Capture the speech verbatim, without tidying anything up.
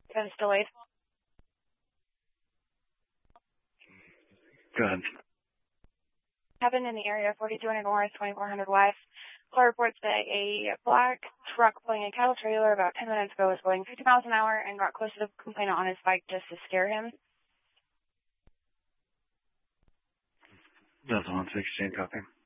Because it's delayed. Go ahead. Happened in the area of forty-two hundred North, twenty-four hundred West. Call reports that a black truck pulling a cattle trailer about ten minutes ago was going fifty miles an hour and got close to the complainant on his bike just to scare him. Delta one sixteen, copy.